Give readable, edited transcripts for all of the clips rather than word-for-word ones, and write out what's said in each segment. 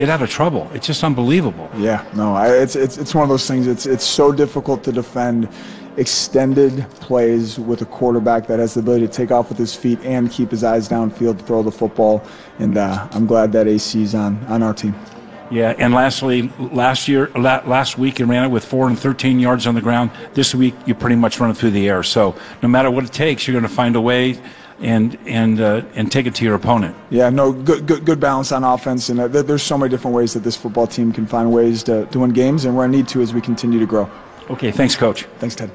get out of trouble. It's just unbelievable. Yeah, no, it's one of those things. It's so difficult to defend extended plays with a quarterback that has the ability to take off with his feet and keep his eyes downfield to throw the football. And I'm glad that AC's on our team. Yeah, and lastly, last week you ran it with 413 yards on the ground. This week you pretty much run it through the air. So no matter what it takes, you're going to find a way and take it to your opponent. Yeah, no, good balance on offense, and there's so many different ways that this football team can find ways to win games, and we're going to need to as we continue to grow. Okay, thanks, Coach. Thanks, Ted.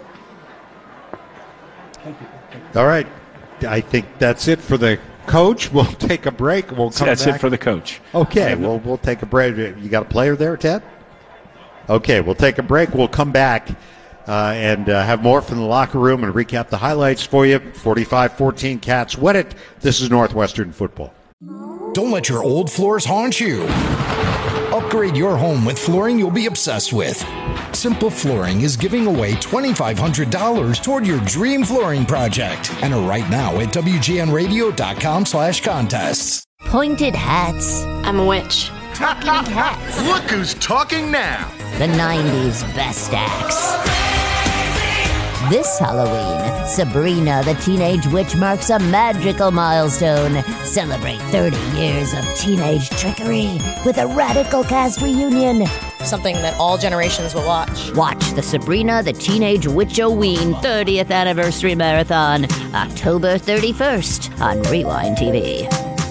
Thank you. All right, I think that's it for the coach. We'll take a break. We'll come back. That's it for the coach. Okay, we'll take a break. You got a player there, Ted? Okay, we'll take a break. We'll come back and have more from the locker room and recap the highlights for you. 45-14 Cats win it. This is Northwestern football. Don't let your old floors haunt you. Upgrade your home with flooring you'll be obsessed with. Simple Flooring is giving away $2,500 toward your dream flooring project. Enter right now at WGNradio.com/contests. Pointed hats. I'm a witch. Talking hats. Look who's talking now. The 90s best acts. This Halloween, Sabrina the Teenage Witch marks a magical milestone. Celebrate 30 years of teenage trickery with a radical cast reunion. Something that all generations will watch. Watch the Sabrina the Teenage Witch-O-Ween 30th Anniversary Marathon, October 31st on Rewind TV.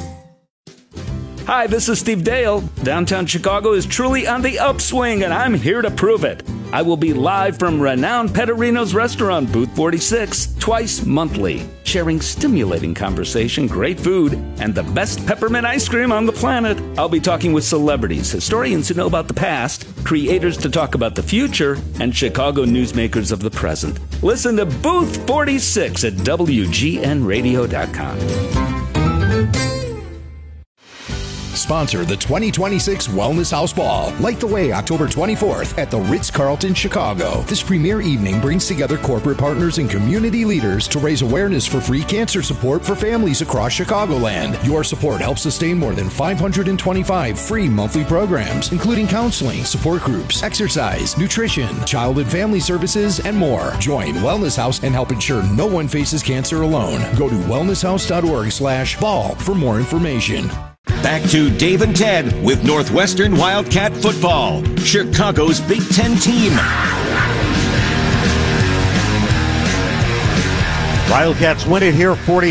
Hi, this is Steve Dale. Downtown Chicago is truly on the upswing, and I'm here to prove it. I will be live from renowned Petterino's restaurant, Booth 46, twice monthly, sharing stimulating conversation, great food, and the best peppermint ice cream on the planet. I'll be talking with celebrities, historians who know about the past, creators to talk about the future, and Chicago newsmakers of the present. Listen to Booth 46 at WGNradio.com. Sponsor the 2026 Wellness House Ball. Light the way October 24th at the Ritz-Carlton, Chicago. This premier evening brings together corporate partners and community leaders to raise awareness for free cancer support for families across Chicagoland. Your support helps sustain more than 525 free monthly programs, including counseling, support groups, exercise, nutrition, child and family services, and more. Join Wellness House and help ensure no one faces cancer alone. Go to wellnesshouse.org/ball for more information. Back to Dave and Ted with Northwestern Wildcat football, Chicago's Big Ten team. Wildcats win it here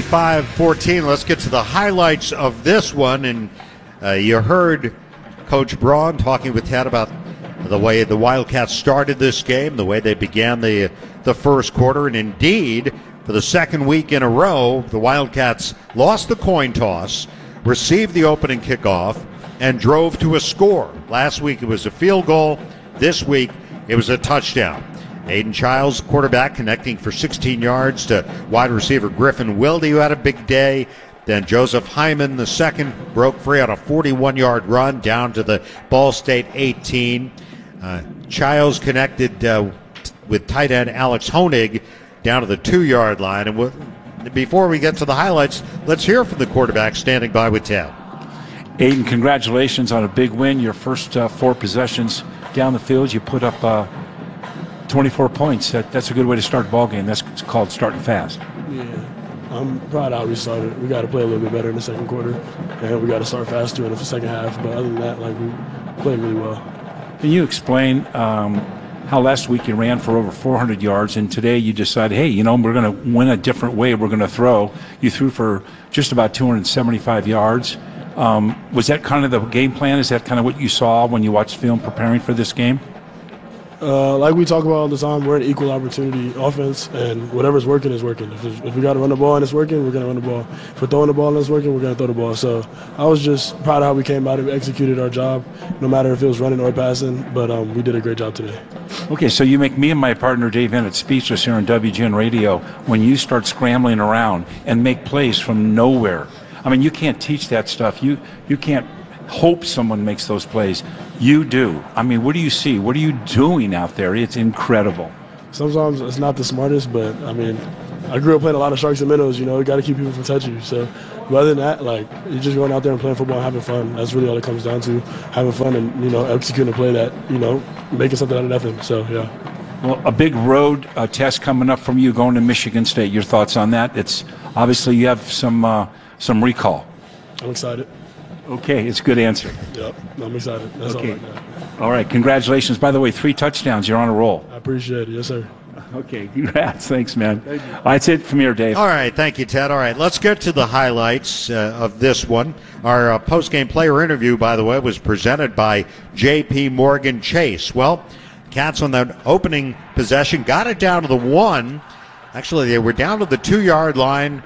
45-14. Let's get to the highlights of this one. And you heard Coach Braun talking with Ted about the way the Wildcats started this game, the way they began the first quarter. And indeed, for the second week in a row, the Wildcats lost the coin toss, received the opening kickoff, and drove to a score. Last week it was a field goal. This week it was a touchdown. Aiden Childs, quarterback, connecting for 16 yards to wide receiver Griffin Wilde, who had a big day. Then Joseph Hyman, the second, broke free on a 41-yard run down to the Ball State 18. Childs connected with tight end Alex Honig down to the 2-yard line. And before we get to the highlights, let's hear from the quarterback standing by with Ted. Aiden, congratulations on a big win. Your first 4 possessions down the field, you put up 24 points. That's a good way to start a ball game. That's called starting fast. Yeah, I'm proud of how we started. We got to play a little bit better in the second quarter, and we got to start faster in the second half. But other than that, we played really well. Can you explain how last week you ran for over 400 yards, and today you decided, hey, we're going to win a different way. We're going to throw. You threw for just about 275 yards. Was that kind of the game plan? Is that kind of what you saw when you watched film preparing for this game? Like we talk about all the time, we're an equal opportunity offense, and whatever's working is working. If we got to run the ball and it's working, we're going to run the ball. If we're throwing the ball and it's working, we're going to throw the ball. So I was just proud of how we came out and executed our job, no matter if it was running or passing, but we did a great job today. Okay, so you make me and my partner Dave Emmett speechless here on WGN Radio when you start scrambling around and make plays from nowhere. I mean, you can't teach that stuff. You can't hope someone makes those plays. You do. I mean, what do you see? What are you doing out there? It's incredible. Sometimes it's not the smartest, but, I grew up playing a lot of sharks and minnows. You know, you got to keep people from touching you. So, but other than that, like, you're just going out there and playing football and having fun. That's really all it comes down to, having fun and, you know, executing a play that, you know, making something out of nothing. So, yeah. Well, a big road test coming up from you going to Michigan State. Your thoughts on that? It's obviously you have some recall. I'm excited. Okay, it's a good answer. Yep, I'm excited. That's okay. all I got. All right, congratulations. By the way, 3 touchdowns. You're on a roll. I appreciate it. Yes, sir. Okay, congrats. Thanks, man. Thank you. That's it from here, Dave. All right, thank you, Ted. All right, let's get to the highlights of this one. Our post-game player interview, by the way, was presented by J.P. Morgan Chase. Well, Cats on that opening possession got it down to the 1. Actually, they were down to the 2-yard line.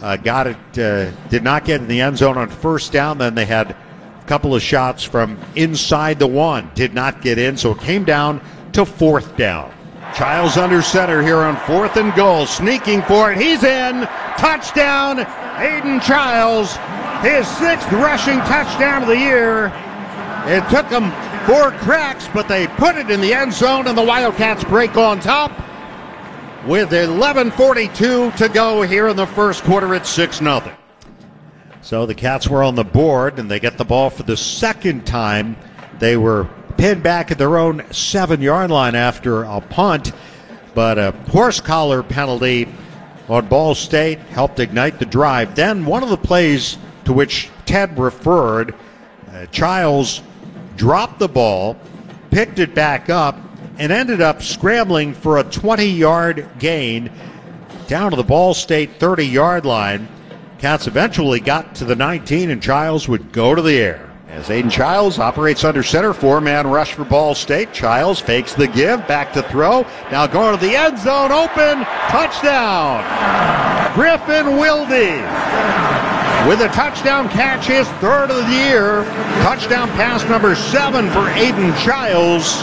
Did not get in the end zone on first down. Then they had a couple of shots from inside the 1. Did not get in, so it came down to 4th down. Childs under center here on 4th and goal. Sneaking for it. He's in. Touchdown, Aiden Childs. His 6th rushing touchdown of the year. It took him 4 cracks, but they put it in the end zone, and the Wildcats break on top. With 11:42 to go here in the first quarter, it's 6-0. So the Cats were on the board, and they get the ball for the second time. They were pinned back at their own 7-yard line after a punt, but a horse collar penalty on Ball State helped ignite the drive. Then one of the plays to which Ted referred, Childs dropped the ball, picked it back up, and ended up scrambling for a 20-yard gain down to the Ball State 30-yard line. Cats eventually got to the 19, and Childs would go to the air. As Aiden Childs operates under center, 4-man rush for Ball State. Childs fakes the give, back to throw. Now going to the end zone, open, touchdown. Griffin Wilde with a touchdown catch, his 3rd of the year. Touchdown pass number 7 for Aiden Childs.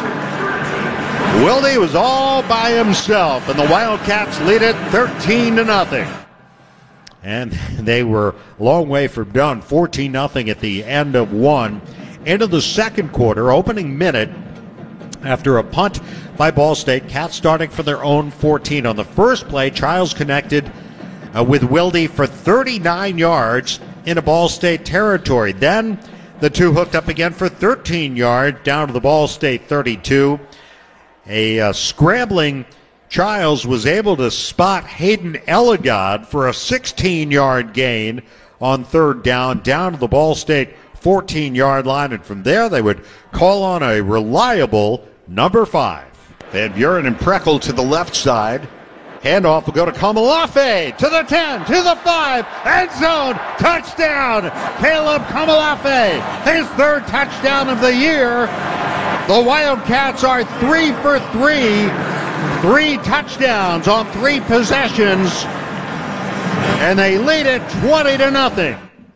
Wilde was all by himself, and the Wildcats lead it 13-0. And they were a long way from done, 14-0 at the end of 1. Into the second quarter, opening minute, after a punt by Ball State, Cats starting for their own 14. On the first play, Childs connected with Wilde for 39 yards into Ball State territory. Then the two hooked up again for 13 yards down to the Ball State 32. A scrambling Childs was able to spot Hayden Elegod for a 16-yard gain on 3rd down to the Ball State 14-yard line, and from there they would call on a reliable number 5. Van Buren and Preckle to the left side. Handoff will go to Kamalafe, to the 10, to the 5, end zone, touchdown, Caleb Kamalafe, his 3rd touchdown of the year. The Wildcats are 3 for 3. 3 touchdowns on 3 possessions, and they lead it 20-0.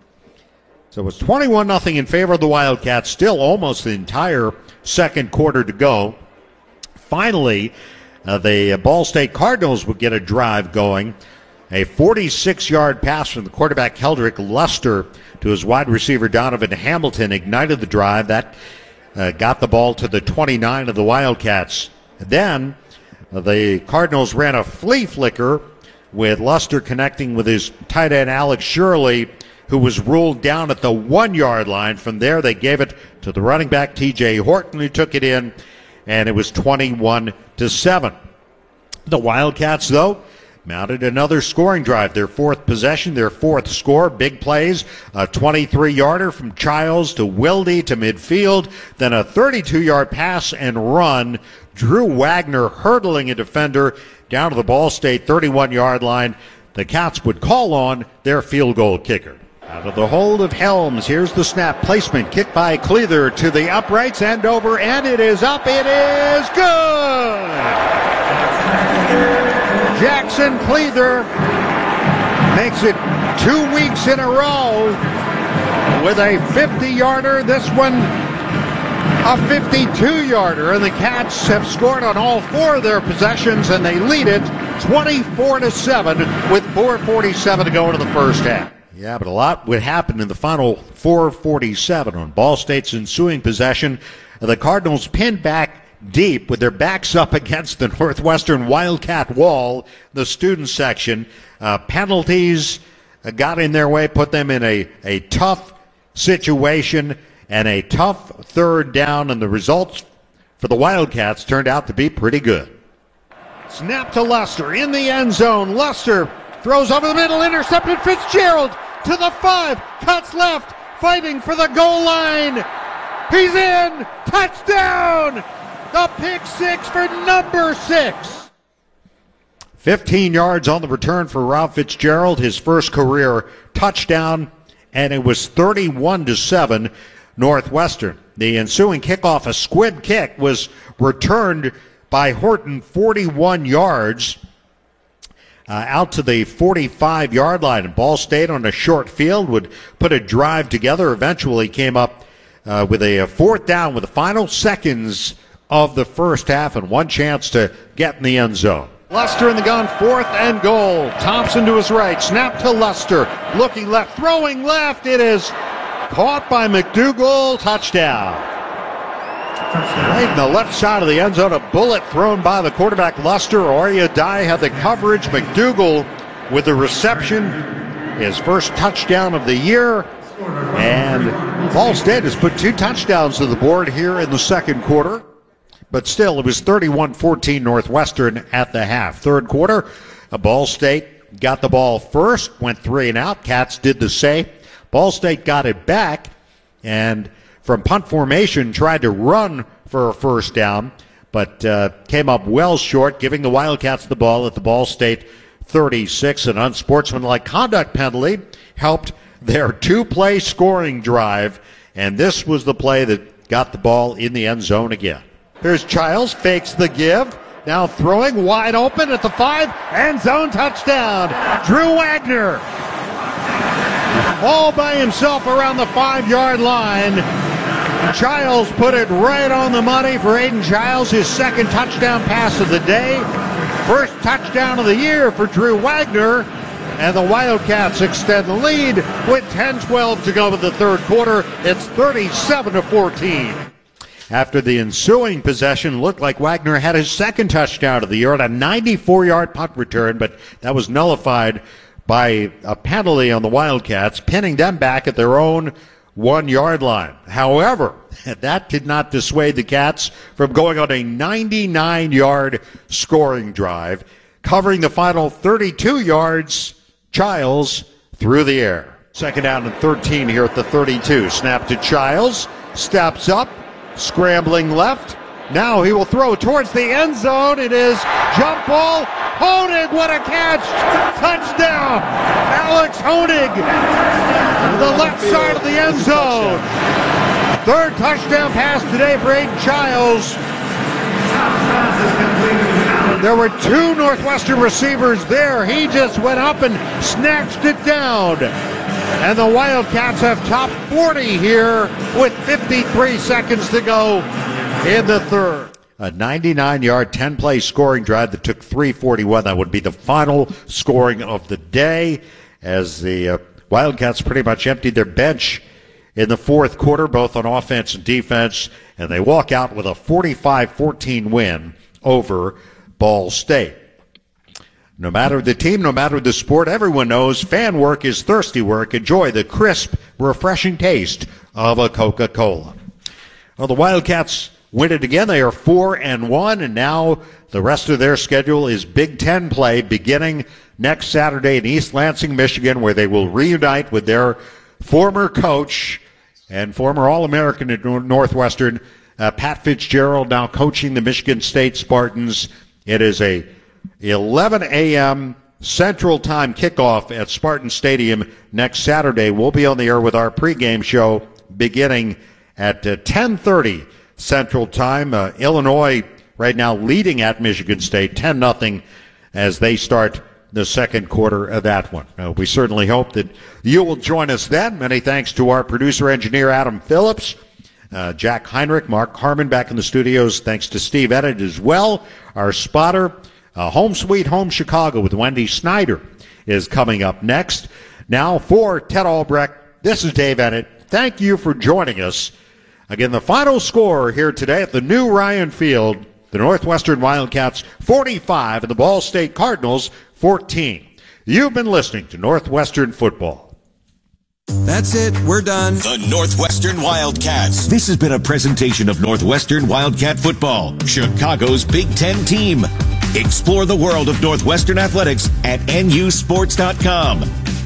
So it's 21-0 in favor of the Wildcats, still almost the entire second quarter to go. Finally, the Ball State Cardinals would get a drive going. A 46-yard pass from the quarterback Keldrick Luster to his wide receiver Donovan Hamilton ignited the drive. That got the ball to the 29 of the Wildcats. Then the Cardinals ran a flea flicker with Luster connecting with his tight end Alex Shirley, who was ruled down at the 1-yard line. From there, they gave it to the running back T.J. Horton, who took it in, and it was 21-7. The Wildcats, though, mounted another scoring drive. Their 4th possession, their 4th score, big plays, a 23-yarder from Childs to Wilde to midfield, then a 32-yard pass and run. Drew Wagner hurdling a defender down to the Ball State 31-yard line. The Cats would call on their field goal kicker. Out of the hold of Helms, here's the snap placement. Kick by Cleather to the uprights and over, and it is up. It is good! Jackson Cleather makes it 2 weeks in a row with a 50-yarder. This one a 52-yarder, and the Cats have scored on all 4 of their possessions, and they lead it 24-7 with 4:47 to go into the first half. Yeah, but a lot would happen in the final 4:47 on Ball State's ensuing possession. The Cardinals pinned back deep with their backs up against the Northwestern Wildcat wall, the student section. Penalties got in their way, put them in a tough situation and a tough third down, and the results for the Wildcats turned out to be pretty good. Snap to Luster in the end zone. Luster throws over the middle, intercepted. Fitzgerald to the 5, cuts left, fighting for the goal line. He's in! Touchdown! The pick six for number 6. 15 yards on the return for Rob Fitzgerald, his first career touchdown, and it was 31-7 Northwestern. The ensuing kickoff, a squib kick, was returned by Horton 41 yards out to the 45-yard line. And Ball State on a short field would put a drive together, eventually came up with a fourth down with the final seconds of the first half and one chance to get in the end zone. Luster in the gun, 4th and goal. Thompson to his right, snap to Luster, looking left, throwing left. It is caught by McDougal, touchdown. Right in the left side of the end zone, a bullet thrown by the quarterback Luster. Arya Dye had the coverage. McDougal with the reception, his first touchdown of the year. And Ball State has put 2 touchdowns to the board here in the second quarter. But still, it was 31-14 Northwestern at the half. Third quarter, Ball State got the ball first, went 3 and out. Cats did the same. Ball State got it back, and from punt formation tried to run for a first down, but came up well short, giving the Wildcats the ball at the Ball State 36. An unsportsmanlike conduct penalty helped their 2-play scoring drive, and this was the play that got the ball in the end zone again. Here's Childs, fakes the give, now throwing wide open at the 5, end zone touchdown. Drew Wagner all by himself around the 5-yard line. Childs put it right on the money for Aiden Childs, his second touchdown pass of the day. First touchdown of the year for Drew Wagner. And the Wildcats extend the lead with 10-12 to go to the third quarter. It's 37-14. After the ensuing possession, looked like Wagner had his second touchdown of the year on a 94-yard punt return, but that was nullified by a penalty on the Wildcats, pinning them back at their own 1-yard line. However, that did not dissuade the Cats from going on a 99-yard scoring drive, covering the final 32 yards. Childs through the air. Second down and 13 here at the 32. Snap to Childs, steps up, scrambling left. Now he will throw towards the end zone. It is jump ball. Honig, what a catch! Touchdown! Alex Honig, the left side of the end zone. Third touchdown pass today for Aiden Childs. There were 2 Northwestern receivers there. He just went up and snatched it down. And the Wildcats have topped 40 here with 53 seconds to go in the third. A 99-yard, 10-play scoring drive that took 3:41. That would be the final scoring of the day as the Wildcats pretty much emptied their bench in the fourth quarter, both on offense and defense, and they walk out with a 45-14 win over Ball State. No matter the team, no matter the sport, everyone knows fan work is thirsty work. Enjoy the crisp, refreshing taste of a Coca-Cola. Well, the Wildcats win it again. They are 4-1, and now the rest of their schedule is Big Ten play beginning next Saturday in East Lansing, Michigan, where they will reunite with their former coach and former All-American at Northwestern, Pat Fitzgerald, now coaching the Michigan State Spartans. It is a 11 a.m. Central Time kickoff at Spartan Stadium next Saturday. We'll be on the air with our pregame show beginning at 10:30 Central Time. Illinois right now leading at Michigan State 10-0 as they start the second quarter of that one. We certainly hope that you will join us then. Many thanks to our producer-engineer Adam Phillips, Jack Heinrich, Mark Harmon back in the studios. Thanks to Steve Ennett as well. Our spotter, Home Sweet Home Chicago with Wendy Snyder is coming up next. Now for Ted Albrecht, this is Dave Ennett. Thank you for joining us Again, the final score here today at the new Ryan Field, the Northwestern Wildcats 45 and the Ball State Cardinals 14. You've been listening to Northwestern Football. That's it. We're done. The Northwestern Wildcats. This has been a presentation of Northwestern Wildcat Football, Chicago's Big Ten team. Explore the world of Northwestern athletics at nusports.com.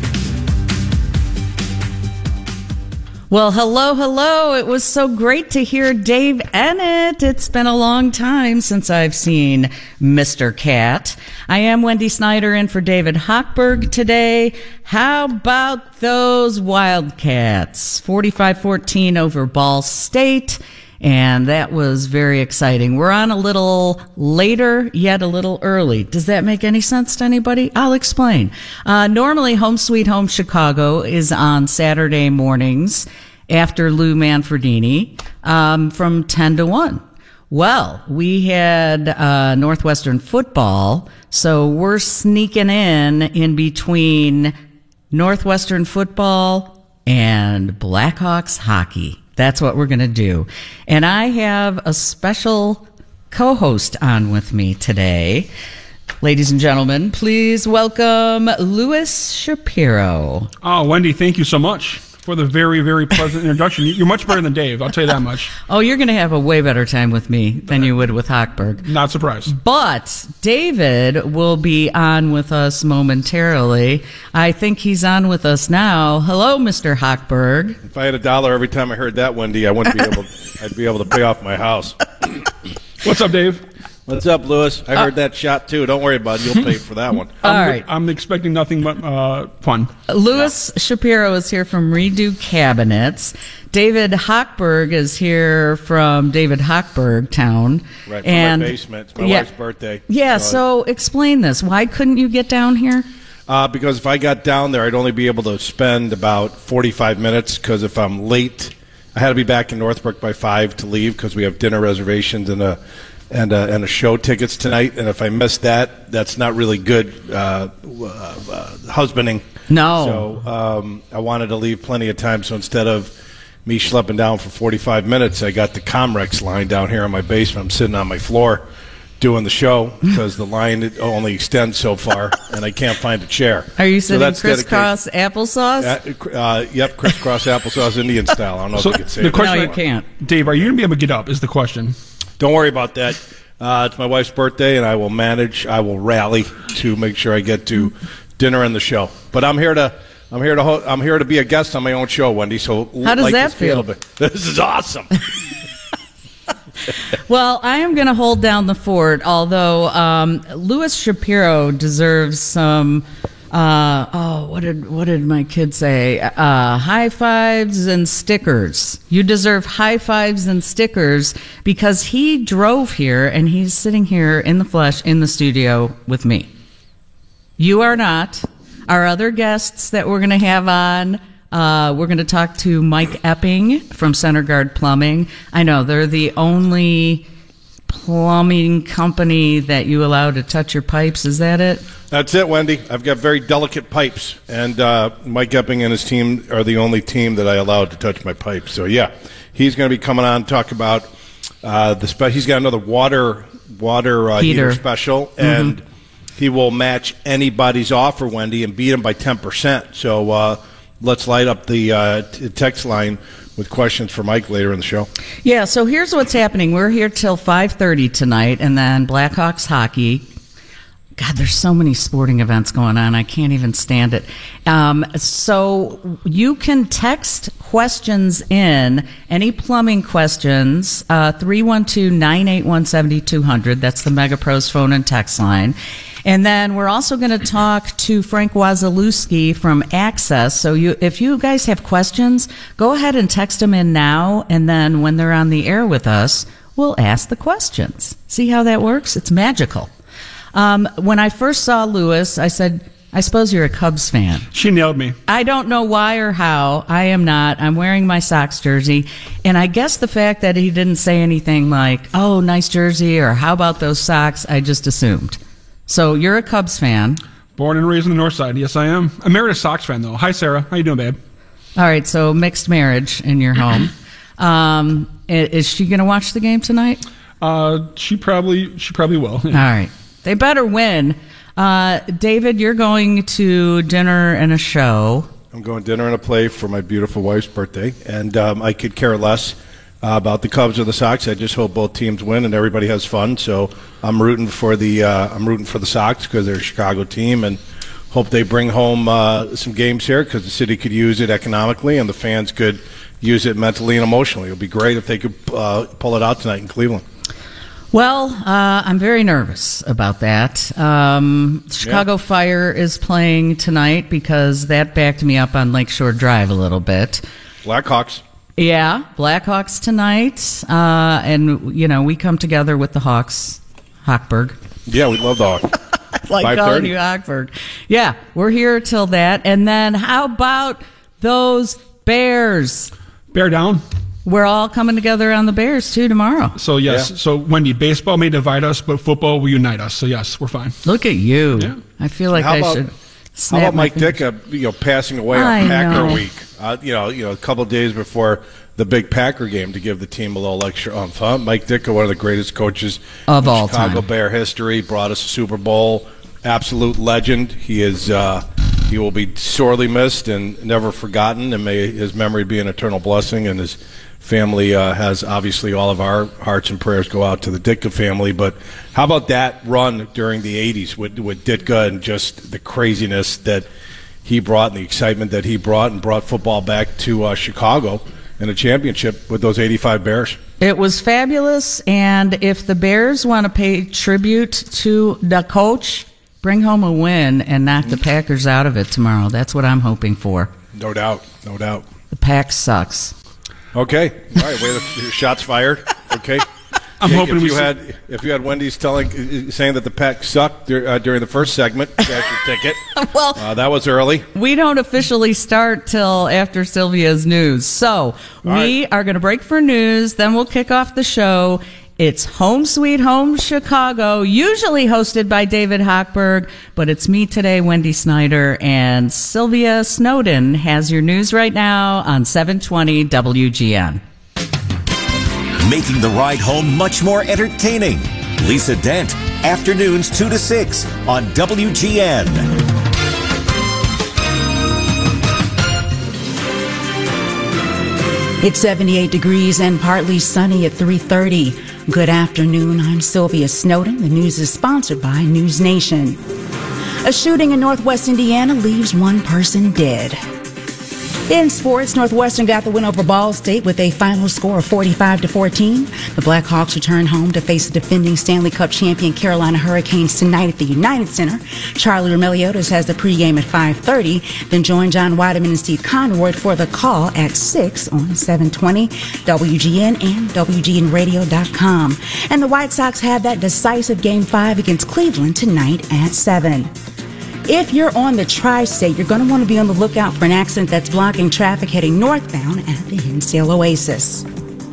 Well, hello. It was so great to hear Dave Ennett. It's been a long time since I've seen Mr. Cat. I am Wendy Snyder in for David Hochberg today. How about those Wildcats? 45-14 over Ball State. And that was very exciting. We're on a little later, yet a little early. Does that make any sense to anybody? I'll explain. Normally, Home Sweet Home Chicago is on Saturday mornings after Lou Manfredini from 10 to 1. Well, we had Northwestern football, so we're sneaking in between Northwestern football and Blackhawks hockey. That's what we're going to do. And I have a special co-host on with me today. Ladies and gentlemen, please welcome Louis Shapiro. Oh, Wendy, thank you so much for the very, very pleasant introduction. You're much better than Dave, I'll tell you that much. Oh, you're going to have a way better time with me than you would with Hochberg. Not surprised. But David will be on with us momentarily. I think he's on with us now. Hello, Mr. Hochberg. If I had $1 every time I heard that, Wendy, I wouldn't be able. I'd be able to pay off my house. What's up, Dave? What's up, Louis? I heard that shot too. Don't worry about it. You'll pay for that one. All right. I'm expecting nothing but fun. Louis Shapiro is here from Redo Cabinets. David Hochberg is here from David Hochberg Town. Right, from my basement. It's my wife's birthday. Yeah, so explain this. Why couldn't you get down here? Because if I got down there, I'd only be able to spend about 45 minutes, because if I'm late, I had to be back in Northbrook by 5 to leave, because we have dinner reservations and a show tickets tonight, and if I miss that, that's not really good husbanding. No. So I wanted to leave plenty of time, so instead of me schlepping down for 45 minutes, I got the Comrex line down here in my basement. I'm sitting on my floor doing the show because the line only extends so far, and I can't find a chair. Are you sitting crisscross applesauce? Yep, crisscross applesauce, Indian style. I don't know if you can say the it. question, No, you can't. Dave, are you going to be able to get up is the question. Don't worry about that. It's my wife's birthday, and I will rally to make sure I get to dinner and the show. But I'm here to be a guest on my own show, Wendy. So how does that feel? This is awesome. Well, I am going to hold down the fort, although Louis Shapiro deserves some. What did my kid say? High fives and stickers. You deserve high fives and stickers because he drove here and he's sitting here in the flesh in the studio with me. You are not. Our other guests that we're going to have on, we're going to talk to Mike Epping from Center Guard Plumbing. I know they're the only plumbing company that you allow to touch your pipes. Is that it? That's it, Wendy. I've got very delicate pipes, and Mike Epping and his team are the only team that I allowed to touch my pipes. So, yeah, he's going to be coming on to talk about he's got another water heater special, and he will match anybody's offer, Wendy, and beat them by 10%. So let's light up the text line with questions for Mike later in the show. Yeah, so here's what's happening. We're here till 5:30 tonight, and then Blackhawks hockey. God, there's so many sporting events going on. I can't even stand it. So you can text questions in, any plumbing questions, 312-981-7200. That's the MegaPros phone and text line. And then we're also going to talk to Frank Wazalewski from Access. So if you guys have questions, go ahead and text them in now, and then when they're on the air with us, we'll ask the questions. See how that works? It's magical. When I first saw Louis, I said, I suppose you're a Cubs fan. She nailed me. I don't know why or how. I am not. I'm wearing my Sox jersey. And I guess the fact that he didn't say anything like, oh, nice jersey, or how about those socks, I just assumed. So you're a Cubs fan. Born and raised on the north side. Yes, I am. I married a Sox fan, though. Hi, Sarah. How you doing, babe? All right, so mixed marriage in your home. Is she going to watch the game tonight? She probably will. All right. They better win. David, you're going to dinner and a show. I'm going dinner and a play for my beautiful wife's birthday, and I could care less about the Cubs or the Sox. I just hope both teams win and everybody has fun. So I'm rooting for the Sox because they're a Chicago team, and hope they bring home some games here because the city could use it economically and the fans could use it mentally and emotionally. It would be great if they could pull it out tonight in Cleveland. Well, I'm very nervous about that. Chicago Fire is playing tonight because that backed me up on Lakeshore Drive a little bit. Blackhawks. Yeah, Blackhawks tonight. And, we come together with the Hawks. Hochberg. Yeah, we love the Hawks. Like calling you Hochberg. Yeah, we're here till that. And then how about those Bears? Bear down. We're all coming together on the Bears, too, tomorrow. So, yes. Yeah. So, Wendy, baseball may divide us, but football will unite us. So, yes, we're fine. Look at you. Yeah. I feel like I should snap. How about Mike Ditka, passing away on Packer Week? A couple of days before the big Packer game to give the team a little lecture on fun. Mike Ditka, one of the greatest coaches of all Chicago time. Bear history, brought us a Super Bowl. Absolute legend. He is. He will be sorely missed and never forgotten, and may his memory be an eternal blessing. And his family has obviously all of our hearts and prayers go out to the Ditka family. But how about that run during the 80s with Ditka and just the craziness that he brought and the excitement that he brought and brought football back to Chicago and a championship with those 85 Bears. It was fabulous, and if the Bears want to pay tribute to the coach, bring home a win and knock the Packers out of it tomorrow. That's what I'm hoping for. No doubt. No doubt. The Pack sucks. Okay. All right. Your shots fired. Okay. I'm hoping if you had Wendy's saying that the Pack sucked during the first segment, cash your ticket. Well, that was early. We don't officially start till after Sylvia's news. So we are going to break for news. Then we'll kick off the show. It's Home Sweet Home Chicago, usually hosted by David Hochberg, but it's me today, Wendy Snyder, and Sylvia Snowden has your news right now on 720 WGN. Making the ride home much more entertaining. Lisa Dent, afternoons 2 to 6 on WGN. It's 78 degrees and partly sunny at 3:30. Good afternoon. I'm Sylvia Snowden. The news is sponsored by News Nation. A shooting in Northwest Indiana leaves one person dead. In sports, Northwestern got the win over Ball State with a final score of 45-14. The Blackhawks return home to face the defending Stanley Cup champion Carolina Hurricanes tonight at the United Center. Charlie Romeliotis has the pregame at 5:30. Then join John Weideman and Steve Conroy for the call at 6 on 720 WGN and WGNradio.com. And the White Sox have that decisive Game 5 against Cleveland tonight at 7. If you're on the Tri-State, you're going to want to be on the lookout for an accident that's blocking traffic heading northbound at the Hinsdale Oasis.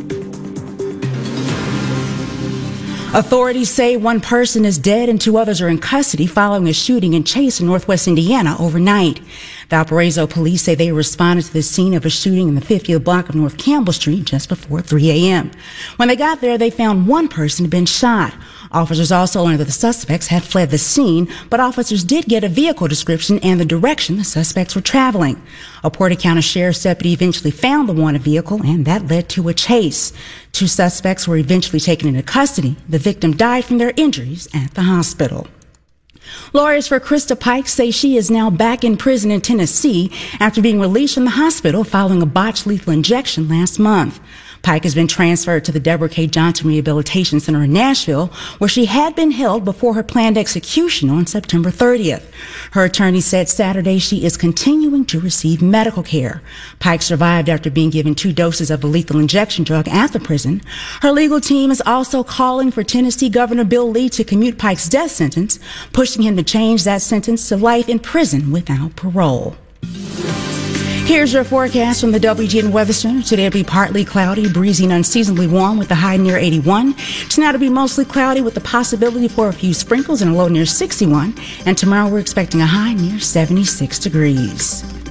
Authorities say one person is dead and 2 others are in custody following a shooting and chase in Northwest Indiana overnight. Valparaiso police say they responded to the scene of a shooting in the 50th block of North Campbell Street just before 3 a.m. When they got there, they found one person had been shot. Officers also learned that the suspects had fled the scene, but officers did get a vehicle description and the direction the suspects were traveling. A Porter County Sheriff's deputy eventually found the wanted vehicle, and that led to a chase. 2 suspects were eventually taken into custody. The victim died from their injuries at the hospital. Lawyers for Krista Pike say she is now back in prison in Tennessee after being released from the hospital following a botched lethal injection last month. Pike has been transferred to the Deborah K. Johnson Rehabilitation Center in Nashville, where she had been held before her planned execution on September 30th. Her attorney said Saturday she is continuing to receive medical care. Pike survived after being given 2 doses of the lethal injection drug at the prison. Her legal team is also calling for Tennessee Governor Bill Lee to commute Pike's death sentence, pushing him to change that sentence to life in prison without parole. Here's your forecast from the WGN Weather Center. Today will be partly cloudy, breezy and unseasonably warm with a high near 81. Tonight will be mostly cloudy with the possibility for a few sprinkles and a low near 61. And tomorrow we're expecting a high near 76 degrees.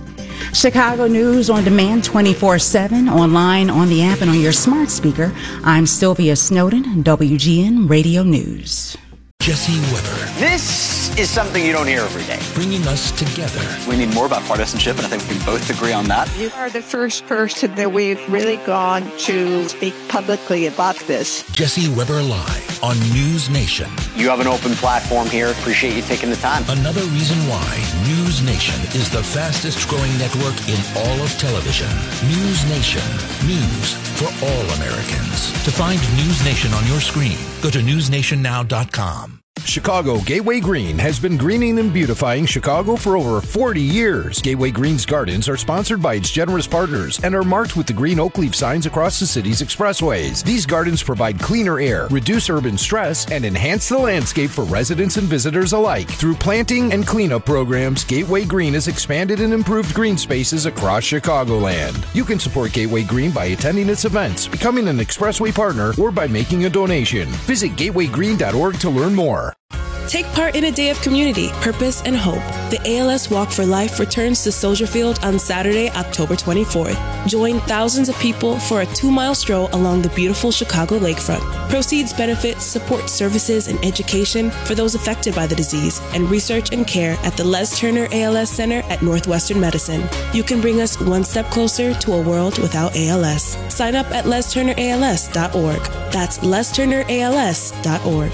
Chicago News on demand 24/7, online, on the app, and on your smart speaker. I'm Sylvia Snowden, WGN Radio News. Jesse Weber. This is something you don't hear every day. Bringing us together. We need more about partisanship, and I think we can both agree on that. You are the first person that we've really gone to speak publicly about this. Jesse Weber Live on News Nation. You have an open platform here. Appreciate you taking the time. Another reason why News Nation is the fastest growing network in all of television. News Nation. News for all Americans. To find News Nation on your screen, go to newsnationnow.com. Chicago Gateway Green has been greening and beautifying Chicago for over 40 years. Gateway Green's gardens are sponsored by its generous partners and are marked with the green oak leaf signs across the city's expressways. These gardens provide cleaner air, reduce urban stress, and enhance the landscape for residents and visitors alike. Through planting and cleanup programs, Gateway Green has expanded and improved green spaces across Chicagoland. You can support Gateway Green by attending its events, becoming an expressway partner, or by making a donation. Visit gatewaygreen.org to learn more. Take part in a day of community, purpose, and hope. The ALS Walk for Life returns to Soldier Field on Saturday, October 24th. Join thousands of people for a 2-mile stroll along the beautiful Chicago lakefront. Proceeds benefit support services and education for those affected by the disease and research and care at the Les Turner ALS Center at Northwestern Medicine. You can bring us one step closer to a world without ALS. Sign up at lesturnерals.org. That's lesturnерals.org.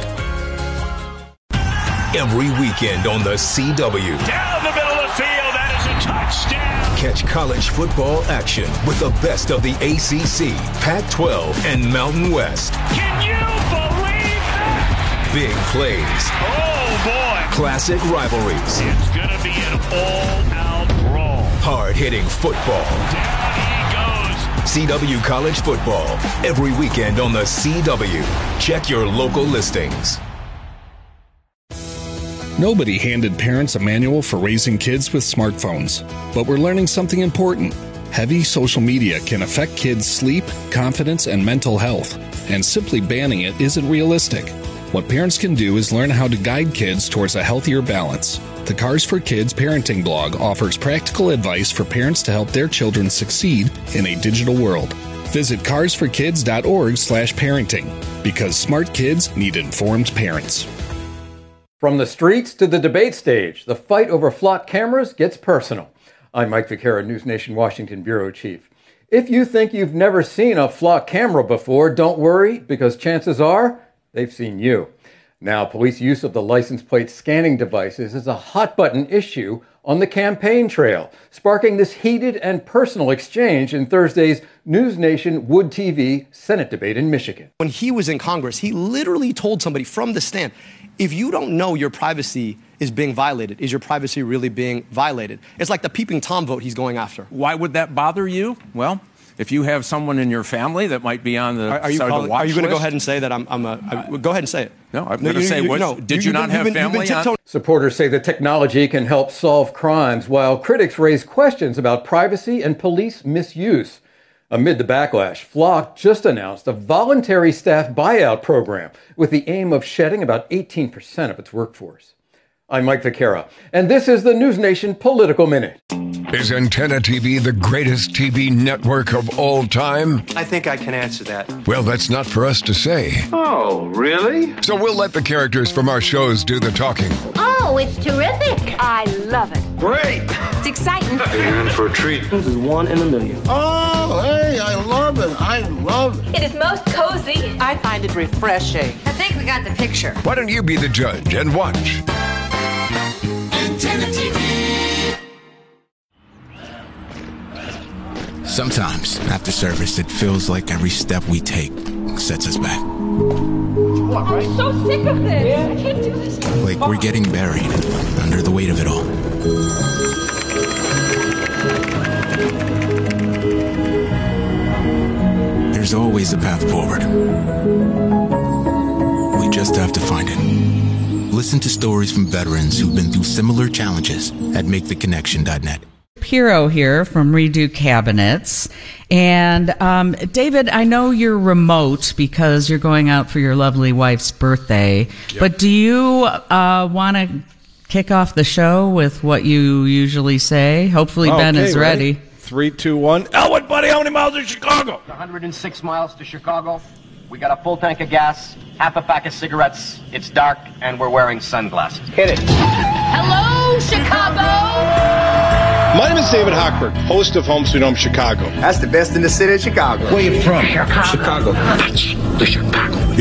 Every weekend on the CW. Down the middle of the field, that is a touchdown. Catch college football action with the best of the ACC, Pac-12, and Mountain West. Can you believe that? Big plays. Oh, boy. Classic rivalries. It's going to be an all-out brawl. Hard-hitting football. Down he goes. CW College Football. Every weekend on the CW. Check your local listings. Nobody handed parents a manual for raising kids with smartphones, but we're learning something important. Heavy social media can affect kids' sleep, confidence, and mental health, and simply banning it isn't realistic. What parents can do is learn how to guide kids towards a healthier balance. The Cars for Kids parenting blog offers practical advice for parents to help their children succeed in a digital world. Visit carsforkids.org/parenting, because smart kids need informed parents. From the streets to the debate stage, the fight over flock cameras gets personal. I'm Mike Vaccaro, News Nation Washington Bureau Chief. If you think you've never seen a flock camera before, don't worry, because chances are they've seen you. Now, police use of the license plate scanning devices is a hot-button issue on the campaign trail, sparking this heated and personal exchange in Thursday's News Nation Wood TV Senate debate in Michigan. When he was in Congress, he literally told somebody from the stand, if you don't know your privacy is being violated, is your privacy really being violated? It's like the peeping Tom vote he's going after. Why would that bother you? Well, if you have someone in your family that might be on the Are you going to go ahead and say that go ahead and say it? No, I'm going to say, did you not have family on? Supporters say the technology can help solve crimes, while critics raise questions about privacy and police misuse. Amid the backlash, Flock just announced a voluntary staff buyout program with the aim of shedding about 18% of its workforce. I'm Mike Vaccaro, and this is the News Nation Political Minute. Is Antenna TV the greatest TV network of all time? I think I can answer that. Well, that's not for us to say. Oh, really? So we'll let the characters from our shows do the talking. Oh, it's terrific. I love it. Great. It's exciting. You're in for a treat. This is one in a million. Oh, hey, I love it. I love it. It is most cozy. I find it refreshing. I think we got the picture. Why don't you be the judge and watch? Antenna TV. Sometimes, after service, it feels like every step we take sets us back. I'm so sick of this. Yeah. I can't do this. Like we're getting buried under the weight of it all. There's always a path forward. We just have to find it. Listen to stories from veterans who've been through similar challenges at MakeTheConnection.net. Pirro here from Redo Cabinets. And David, I know you're remote because you're going out for your lovely wife's birthday, but do you want to kick off the show with what you usually say. Hopefully Ben is ready. 3, 2, 1. Elwood, buddy, how many miles to Chicago? 106 miles to Chicago. We got a full tank of gas, half a pack of cigarettes. It's dark, and we're wearing sunglasses. Hit it. Hello, Chicago! My name is David Hochberg, host of Home Sweet Home Chicago. That's the best in the city of Chicago. Where you from? Chicago. Touch the Chicago.